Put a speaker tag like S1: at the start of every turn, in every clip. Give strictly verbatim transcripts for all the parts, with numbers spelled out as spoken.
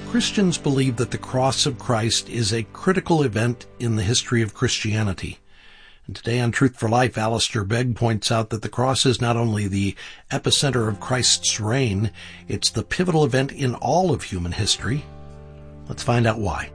S1: Christians believe that the cross of Christ is a critical event in the history of Christianity. And today on Truth for Life, Alistair Begg points out that the cross is not only the epicenter of Christ's reign, it's the pivotal event in all of human history. Let's find out why.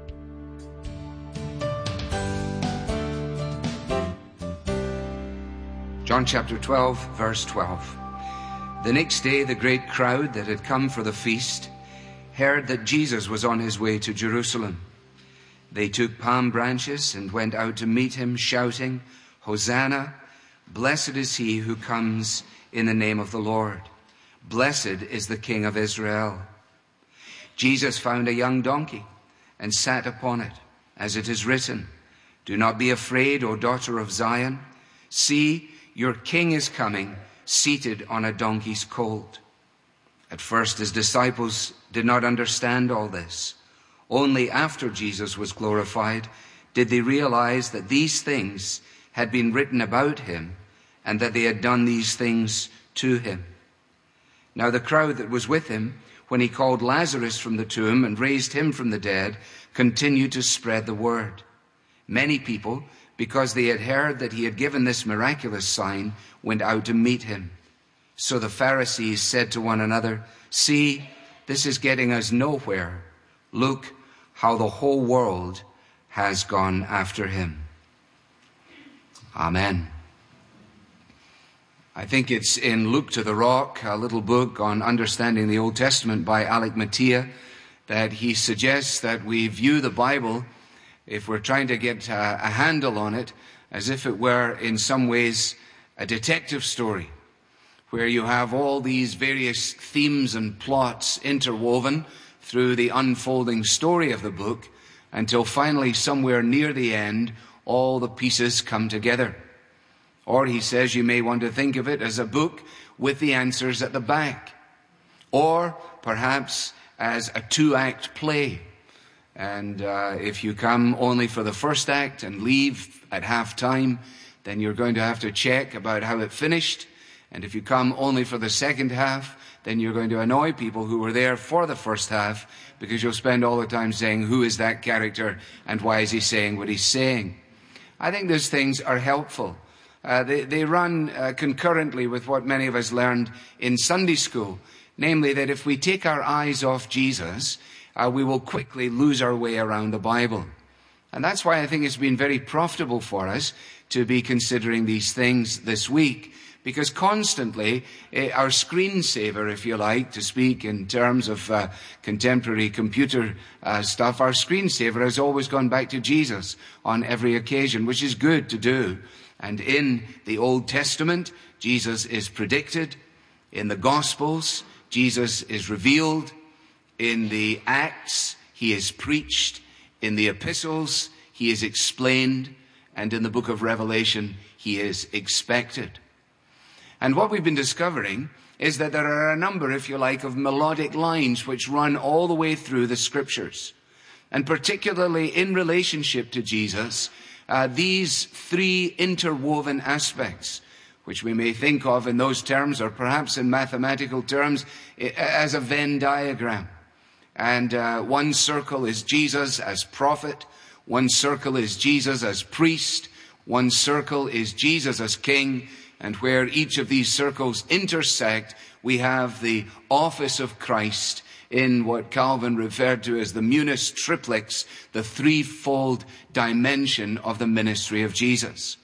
S2: John chapter twelve, verse twelve. The next day the great crowd that had come for the feast heard that Jesus was on his way to Jerusalem. They took palm branches and went out to meet him, shouting, "Hosanna! Blessed is he who comes in the name of the Lord. Blessed is the King of Israel." Jesus found a young donkey and sat upon it, as it is written, "Do not be afraid, O daughter of Zion. See, your king is coming, seated on a donkey's colt." At first his disciples did not understand all this. Only after Jesus was glorified did they realize that these things had been written about him and that they had done these things to him. Now the crowd that was with him when he called Lazarus from the tomb and raised him from the dead continued to spread the word. Many people, because they had heard that he had given this miraculous sign, went out to meet him. So the Pharisees said to one another, "See, this is getting us nowhere. Look how the whole world has gone after him." Amen. I think it's in Luke to the Rock, a little book on understanding the Old Testament by Alec Mattia, that he suggests that we view the Bible, if we're trying to get a, a handle on it, as if it were in some ways a detective story, where you have all these various themes and plots interwoven through the unfolding story of the book, until finally somewhere near the end, all the pieces come together. Or he says you may want to think of it as a book with the answers at the back. Or perhaps as a two-act play. And uh, if you come only for the first act and leave at half-time, then you're going to have to check about how it finished. And if you come only for the second half, then you're going to annoy people who were there for the first half, because you'll spend all the time saying, who is that character and why is he saying what he's saying? I think those things are helpful. Uh, they, they run uh, concurrently with what many of us learned in Sunday school, namely that if we take our eyes off Jesus, uh, we will quickly lose our way around the Bible. And that's why I think it's been very profitable for us to be considering these things this week. Because constantly, uh, our screensaver, if you like, to speak in terms of uh, contemporary computer uh, stuff, our screensaver has always gone back to Jesus on every occasion, which is good to do. And in the Old Testament, Jesus is predicted. In the Gospels, Jesus is revealed. In the Acts, he is preached. In the Epistles, he is explained. And in the book of Revelation, he is expected. And what we've been discovering is that there are a number, if you like, of melodic lines which run all the way through the Scriptures. And particularly in relationship to Jesus, uh, these three interwoven aspects, which we may think of in those terms, or perhaps in mathematical terms, as a Venn diagram. And uh, one circle is Jesus as prophet, one circle is Jesus as priest, one circle is Jesus as king, and where each of these circles intersect, we have the office of Christ in what Calvin referred to as the munus triplex, the threefold dimension of the ministry of Jesus.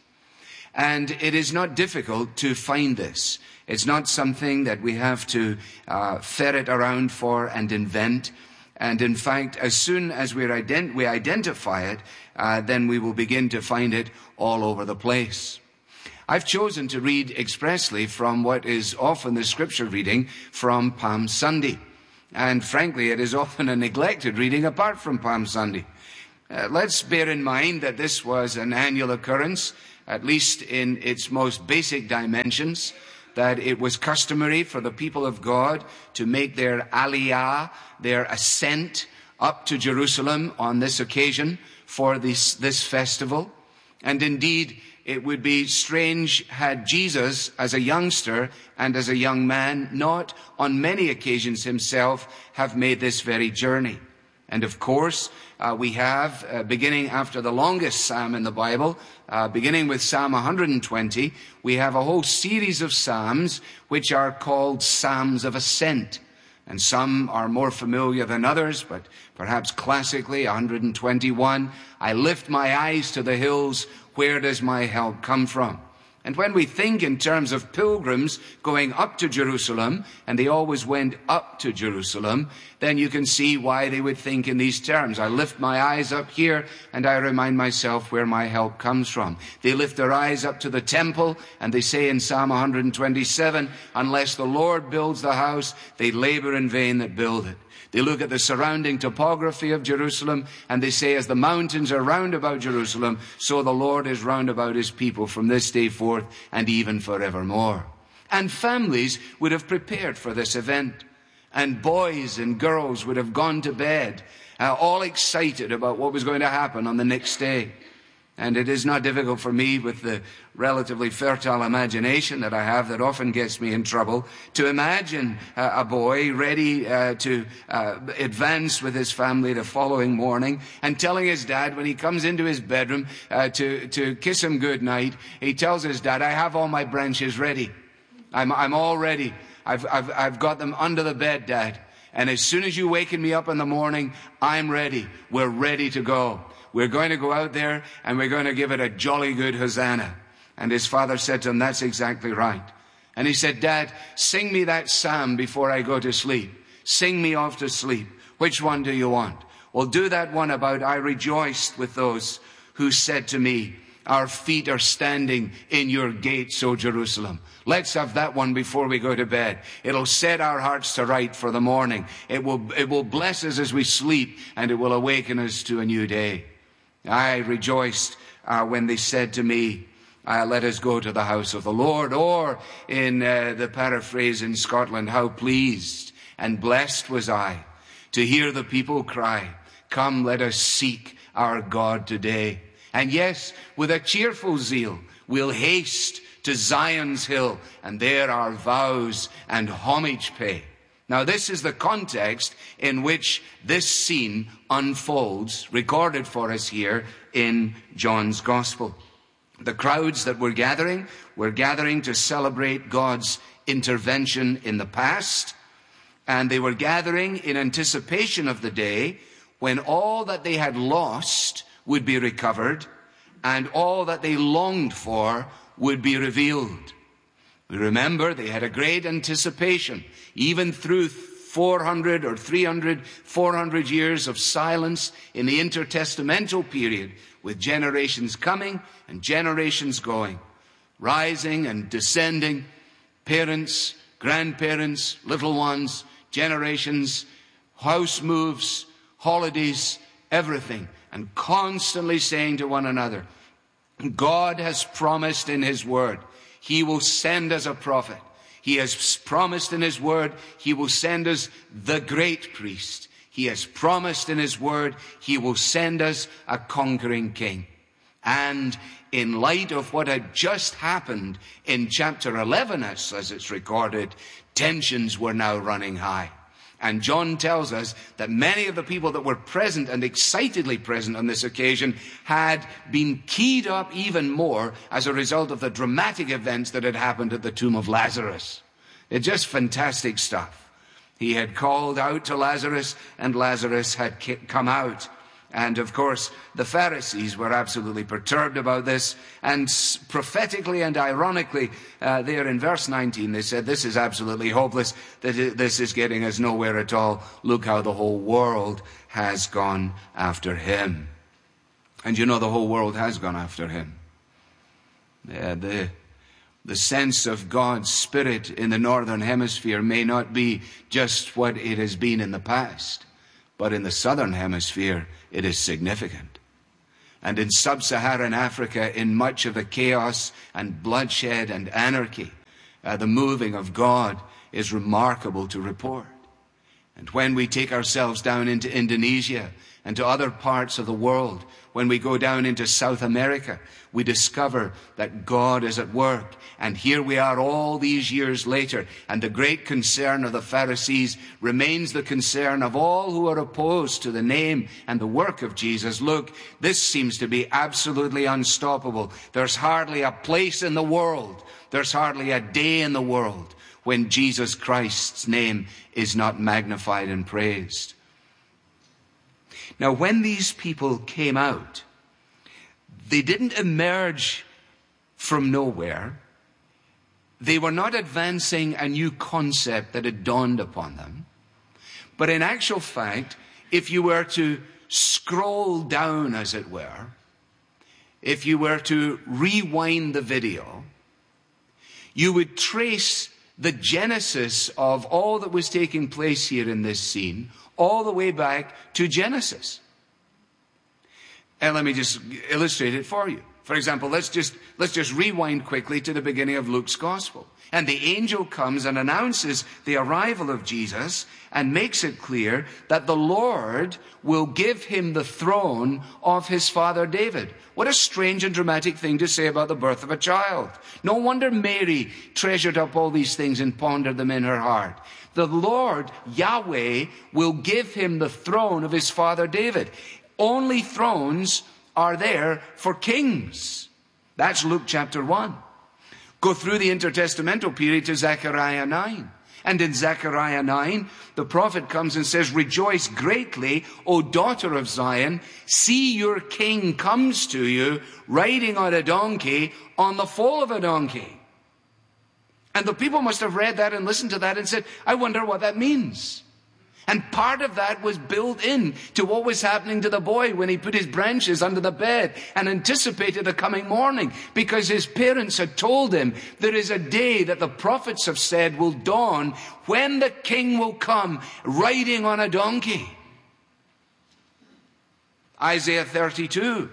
S2: And it is not difficult to find this. It's not something that we have to uh, ferret around for and invent. And in fact, as soon as we're ident- we identify it, uh, then we will begin to find it all over the place. I've chosen to read expressly from what is often the scripture reading from Palm Sunday. And frankly, it is often a neglected reading apart from Palm Sunday. Uh, let's bear in mind that this was an annual occurrence, at least in its most basic dimensions, that it was customary for the people of God to make their aliyah, their ascent up to Jerusalem on this occasion for this, this festival. And indeed, it would be strange had Jesus, as a youngster and as a young man, not on many occasions himself have made this very journey. And of course, uh, we have, uh, beginning after the longest psalm in the Bible, uh, beginning with Psalm one hundred twenty, we have a whole series of psalms which are called Psalms of Ascent. And some are more familiar than others, but perhaps classically, one hundred twenty-one, I lift my eyes to the hills, where does my help come from? And when we think in terms of pilgrims going up to Jerusalem, and they always went up to Jerusalem, then you can see why they would think in these terms. I lift my eyes up here, and I remind myself where my help comes from. They lift their eyes up to the temple, and they say in Psalm one hundred twenty-seven, unless the Lord builds the house, they labor in vain that build it. They look at the surrounding topography of Jerusalem, and they say, as the mountains are round about Jerusalem, so the Lord is round about his people from this day forth and even forevermore. And families would have prepared for this event. And boys and girls would have gone to bed, uh, all excited about what was going to happen on the next day. And it is not difficult for me, with the relatively fertile imagination that I have that often gets me in trouble, to imagine uh, a boy ready uh, to uh, advance with his family the following morning and telling his dad when he comes into his bedroom uh, to, to kiss him goodnight, he tells his dad, I have all my branches ready. I'm, I'm all ready. I've, I've, I've got them under the bed, Dad. And as soon as you waken me up in the morning, I'm ready. We're ready to go. We're going to go out there and we're going to give it a jolly good hosanna. And his father said to him, that's exactly right. And he said, Dad, sing me that psalm before I go to sleep. Sing me off to sleep. Which one do you want? Well, do that one about, I rejoiced with those who said to me, our feet are standing in your gates, O Jerusalem. Let's have that one before we go to bed. It'll set our hearts to right for the morning. It will, it will bless us as we sleep, and it will awaken us to a new day. I rejoiced uh, when they said to me, uh, let us go to the house of the Lord. Or in uh, the paraphrase in Scotland, how pleased and blessed was I to hear the people cry, come, let us seek our God today. And yes, with a cheerful zeal, we'll haste to Zion's hill, and there our vows and homage pay. Now, this is the context in which this scene unfolds, recorded for us here in John's Gospel. The crowds that were gathering were gathering to celebrate God's intervention in the past, and they were gathering in anticipation of the day when all that they had lost would be recovered, and all that they longed for would be revealed. We remember they had a great anticipation, even through four hundred or three hundred, four hundred years of silence in the intertestamental period, with generations coming and generations going, rising and descending, parents, grandparents, little ones, generations, house moves, holidays, everything, and constantly saying to one another, God has promised in his word, he will send us a prophet. He has promised in his word, he will send us the great priest. He has promised in his word, he will send us a conquering king. And in light of what had just happened in chapter eleven, as, as it's recorded, tensions were now running high. And John tells us that many of the people that were present and excitedly present on this occasion had been keyed up even more as a result of the dramatic events that had happened at the tomb of Lazarus. It's just fantastic stuff. He had called out to Lazarus, and Lazarus had come out. And of course, the Pharisees were absolutely perturbed about this. And prophetically and ironically, uh, there in verse nineteen, they said, this is absolutely hopeless. That this is getting us nowhere at all. Look how the whole world has gone after him. And you know, the whole world has gone after him. Yeah, the, the sense of God's Spirit in the northern hemisphere may not be just what it has been in the past. But in the southern hemisphere, it is significant. And in sub-Saharan Africa, in much of the chaos and bloodshed and anarchy, uh, the moving of God is remarkable to report. And when we take ourselves down into Indonesia and to other parts of the world, when we go down into South America, we discover that God is at work. And here we are all these years later, and the great concern of the Pharisees remains the concern of all who are opposed to the name and the work of Jesus. Look, this seems to be absolutely unstoppable. There's hardly a place in the world, there's hardly a day in the world when Jesus Christ's name is not magnified and praised. Now, when these people came out, they didn't emerge from nowhere. They were not advancing a new concept that had dawned upon them. But in actual fact, if you were to scroll down, as it were, if you were to rewind the video, you would trace the genesis of all that was taking place here in this scene all the way back to Genesis. And let me just illustrate it for you. For example, let's just, let's just rewind quickly to the beginning of Luke's Gospel. And the angel comes and announces the arrival of Jesus and makes it clear that the Lord will give him the throne of his father David. What a strange and dramatic thing to say about the birth of a child. No wonder Mary treasured up all these things and pondered them in her heart. The Lord, Yahweh, will give him the throne of his father David. Only thrones are there for kings. That's Luke chapter one. Go through the intertestamental period to Zechariah nine. And in Zechariah nine, the prophet comes and says, "Rejoice greatly, O daughter of Zion. See, your king comes to you, riding on a donkey, on the foal of a donkey." And the people must have read that and listened to that and said, "I wonder what that means." And part of that was built in to what was happening to the boy when he put his branches under the bed and anticipated the coming morning, because his parents had told him there is a day that the prophets have said will dawn when the king will come riding on a donkey. Isaiah thirty-two.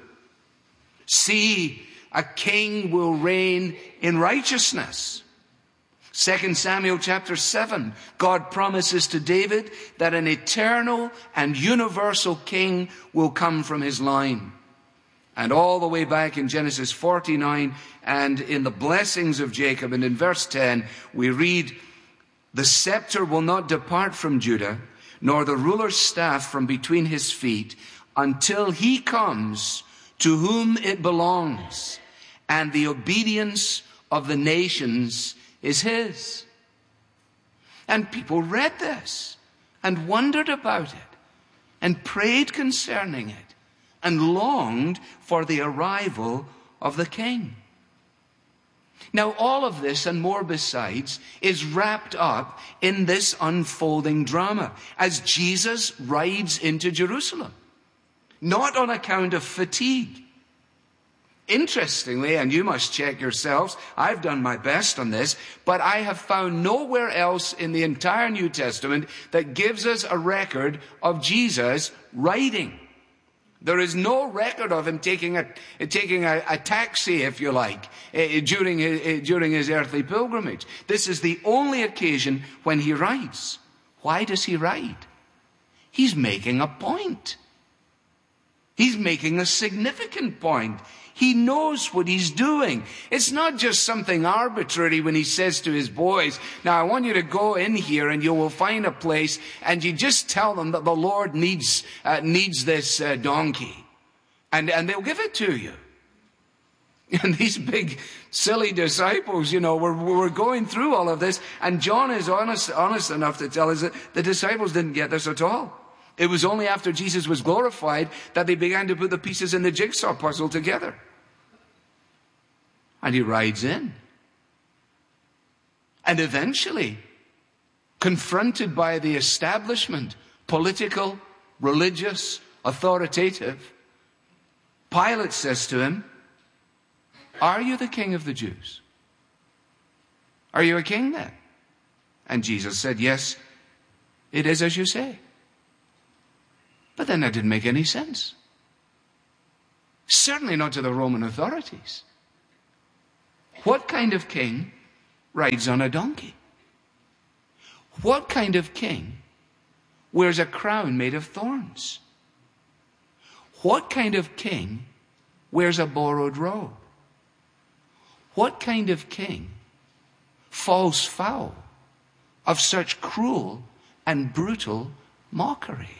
S2: See, a king will reign in righteousness. Second Samuel chapter seven, God promises to David that an eternal and universal king will come from his line. And all the way back in Genesis forty-nine and in the blessings of Jacob, and in verse ten, we read, "The scepter will not depart from Judah, nor the ruler's staff from between his feet, until he comes to whom it belongs, and the obedience of the nations is his." And people read this and wondered about it and prayed concerning it and longed for the arrival of the king. Now, all of this and more besides is wrapped up in this unfolding drama as Jesus rides into Jerusalem, not on account of fatigue. Interestingly, and you must check yourselves, I've done my best on this, but I have found nowhere else in the entire New Testament that gives us a record of Jesus riding. There is no record of him taking a taking a, a taxi, if you like, uh, during his, uh, during his earthly pilgrimage. This is the only occasion when he rides. Why does he ride? He's making a point. He's making a significant point. He knows what he's doing. It's not just something arbitrary when he says to his boys, "Now I want you to go in here and you will find a place," and you just tell them that the Lord needs uh, needs this uh, donkey. And, and they'll give it to you. And these big, silly disciples, you know, were, were going through all of this. And John is honest, honest enough to tell us that the disciples didn't get this at all. It was only after Jesus was glorified that they began to put the pieces in the jigsaw puzzle together. And he rides in. And eventually, confronted by the establishment, political, religious, authoritative, Pilate says to him, "Are you the king of the Jews? Are you a king then?" And Jesus said, "Yes, it is as you say." But then that didn't make any sense. Certainly not to the Roman authorities. What kind of king rides on a donkey? What kind of king wears a crown made of thorns? What kind of king wears a borrowed robe? What kind of king falls foul of such cruel and brutal mockery?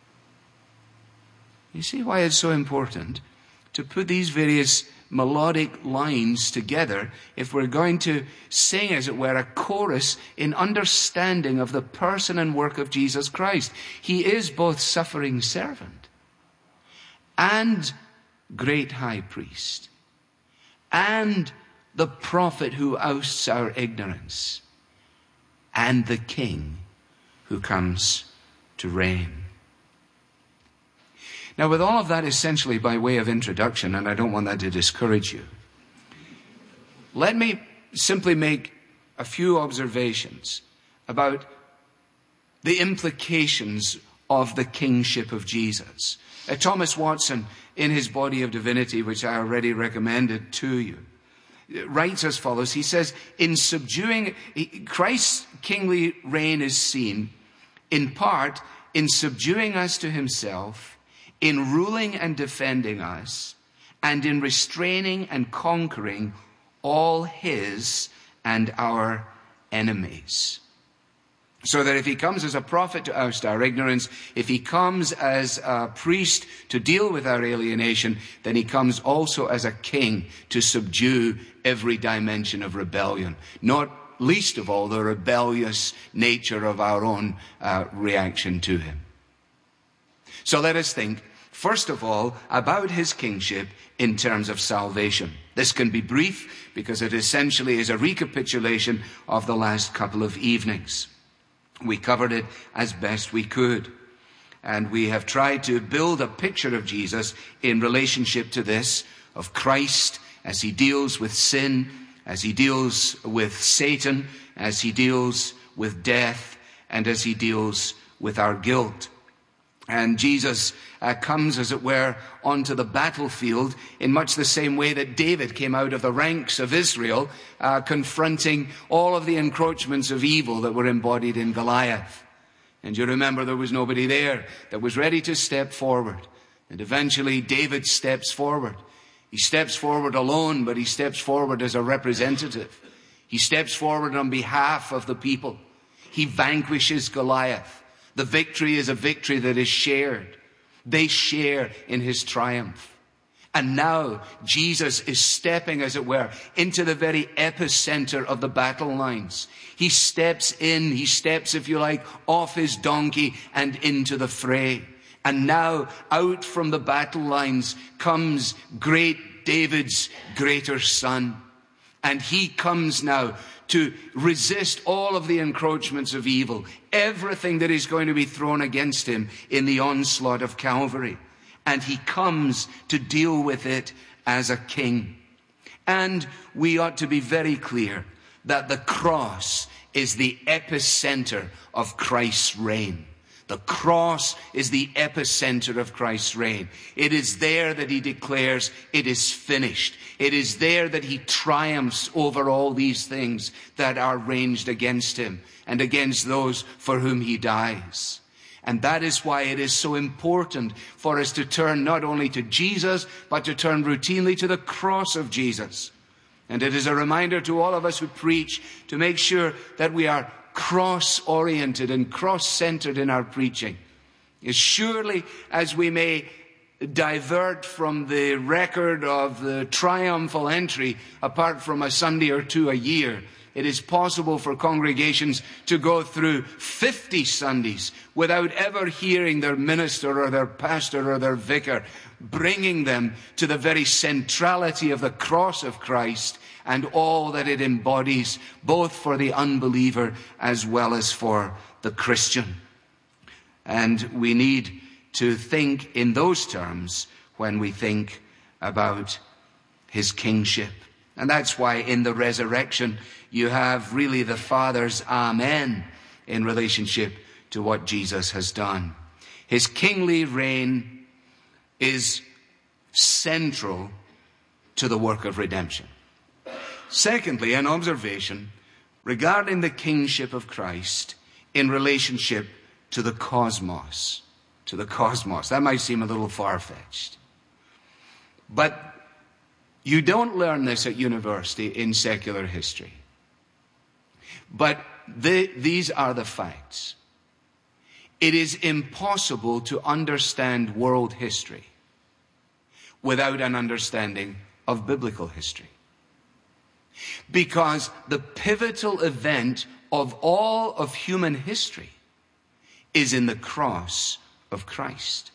S2: You see why it's so important to put these various melodic lines together if we're going to sing, as it were, a chorus in understanding of the person and work of Jesus Christ. He is both suffering servant and great high priest and the prophet who ousts our ignorance and the king who comes to reign. Now, with all of that essentially by way of introduction, and I don't want that to discourage you, let me simply make a few observations about the implications of the kingship of Jesus. Uh, Thomas Watson, in his Body of Divinity, which I already recommended to you, writes as follows. He says, in subduing, Christ's kingly reign is seen in part in subduing us to himself, in ruling and defending us, and in restraining and conquering all his and our enemies. So that if he comes as a prophet to oust our ignorance, if he comes as a priest to deal with our alienation, then he comes also as a king to subdue every dimension of rebellion, not least of all the rebellious nature of our own uh, reaction to him. So let us think, first of all, about his kingship in terms of salvation. This can be brief because it essentially is a recapitulation of the last couple of evenings. We covered it as best we could. And we have tried to build a picture of Jesus in relationship to this, of Christ as he deals with sin, as he deals with Satan, as he deals with death, and as he deals with our guilt. And Jesus uh, comes, as it were, onto the battlefield in much the same way that David came out of the ranks of Israel, uh, confronting all of the encroachments of evil that were embodied in Goliath. And you remember there was nobody there that was ready to step forward. And eventually David steps forward. He steps forward alone, but he steps forward as a representative. He steps forward on behalf of the people. He vanquishes Goliath. The victory is a victory that is shared. They share in his triumph. And now Jesus is stepping, as it were, into the very epicenter of the battle lines. He steps in, he steps, if you like, off his donkey and into the fray. And now out from the battle lines comes great David's greater son. And he comes now to resist all of the encroachments of evil, everything that is going to be thrown against him in the onslaught of Calvary. And he comes to deal with it as a king. And we ought to be very clear that the cross is the epicenter of Christ's reign. The cross is the epicenter of Christ's reign. It is there that he declares it is finished. It is there that he triumphs over all these things that are ranged against him and against those for whom he dies. And that is why it is so important for us to turn not only to Jesus, but to turn routinely to the cross of Jesus. And it is a reminder to all of us who preach to make sure that we are cross-oriented and cross-centered in our preaching. As surely as we may divert from the record of the triumphal entry apart from a Sunday or two a year, it is possible for congregations to go through fifty Sundays without ever hearing their minister or their pastor or their vicar bringing them to the very centrality of the cross of Christ and all that it embodies, both for the unbeliever as well as for the Christian. And we need to think in those terms when we think about his kingship. And that's why in the resurrection you have really the Father's amen in relationship to what Jesus has done. His kingly reign is central to the work of redemption. Secondly, an observation regarding the kingship of Christ in relationship to the cosmos. To the cosmos. That might seem a little far-fetched. But you don't learn this at university in secular history. But the, these are the facts. It is impossible to understand world history without an understanding of biblical history. Because the pivotal event of all of human history is in the cross of Christ.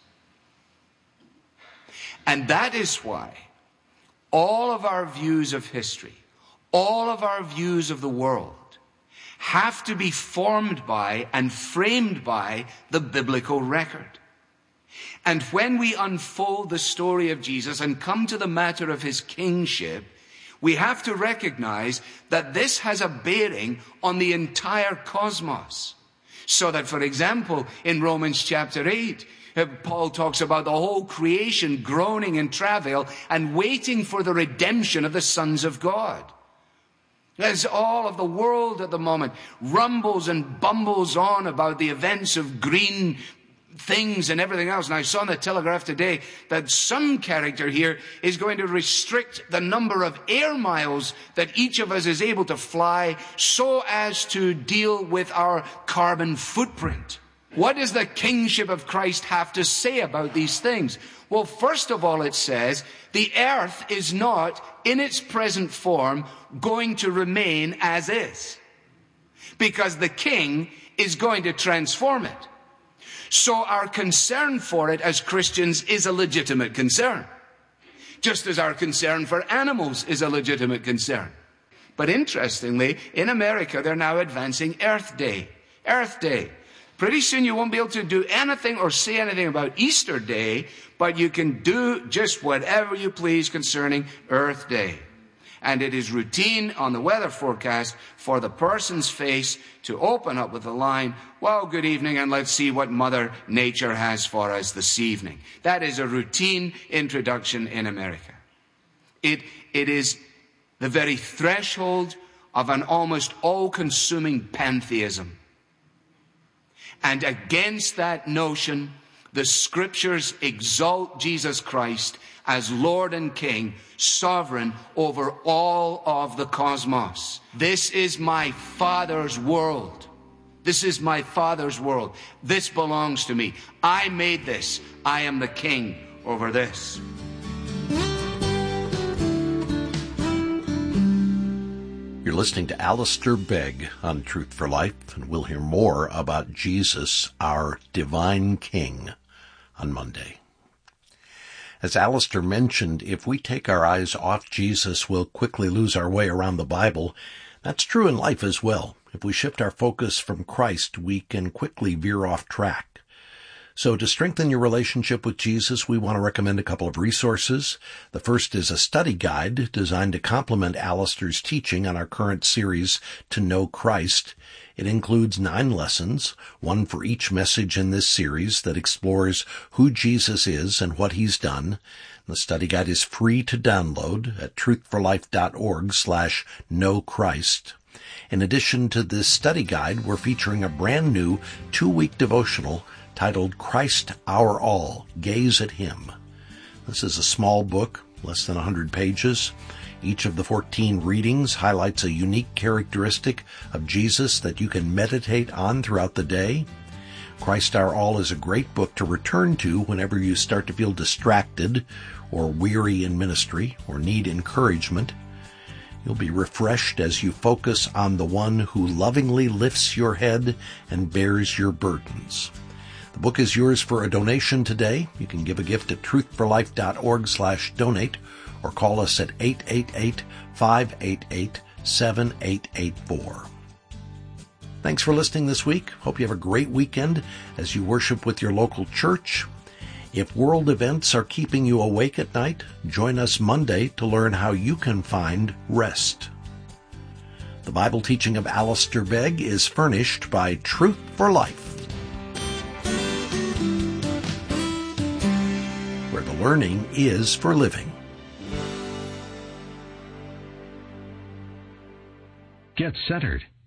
S2: And that is why all of our views of history, all of our views of the world, have to be formed by and framed by the biblical record. And when we unfold the story of Jesus and come to the matter of his kingship, we have to recognize that this has a bearing on the entire cosmos. So that, for example, in Romans chapter eight, Paul talks about the whole creation groaning in travail and waiting for the redemption of the sons of God. As all of the world at the moment rumbles and bumbles on about the events of green things and everything else. And I saw in the Telegraph today that some character here is going to restrict the number of air miles that each of us is able to fly so as to deal with our carbon footprint. What does the kingship of Christ have to say about these things? Well, first of all, it says the earth is not, in its present form, going to remain as is, because the king is going to transform it. So our concern for it as Christians is a legitimate concern, just as our concern for animals is a legitimate concern. But interestingly, in America, they're now advancing Earth Day. Earth Day. Pretty soon you won't be able to do anything or say anything about Easter Day, but you can do just whatever you please concerning Earth Day. And it is routine on the weather forecast for the person's face to open up with the line, well, good evening, and let's see what Mother Nature has for us this evening. That is a routine introduction in America. It, it is the very threshold of an almost all-consuming pantheism. And against that notion, the scriptures exalt Jesus Christ as Lord and King, sovereign over all of the cosmos. This is my Father's world. This is my Father's world. This belongs to me. I made this. I am the king over this.
S1: You're listening to Alistair Begg on Truth for Life, and we'll hear more about Jesus, our divine King, on Monday. As Alistair mentioned, if we take our eyes off Jesus, we'll quickly lose our way around the Bible. That's true in life as well. If we shift our focus from Christ, we can quickly veer off track. So to strengthen your relationship with Jesus, we want to recommend a couple of resources. The first is a study guide designed to complement Alistair's teaching on our current series, To Know Christ. It includes nine lessons, one for each message in this series, that explores who Jesus is and what he's done. The study guide is free to download at truthforlife.org slash know Christ. In addition to this study guide, we're featuring a brand new two-week devotional titled Christ Our All, Gaze at Him. This is a small book, less than one hundred pages. Each of the fourteen readings highlights a unique characteristic of Jesus that you can meditate on throughout the day. Christ Our All is a great book to return to whenever you start to feel distracted or weary in ministry or need encouragement. You'll be refreshed as you focus on the one who lovingly lifts your head and bears your burdens. The book is yours for a donation today. You can give a gift at truthforlife.org slash donate or call us at eight eight eight, five eight eight, seven eight eight four. Thanks for listening this week. Hope you have a great weekend as you worship with your local church. If world events are keeping you awake at night, join us Monday to learn how you can find rest. The Bible teaching of Alistair Begg is furnished by Truth for Life, where the learning is for living.
S3: Get centered.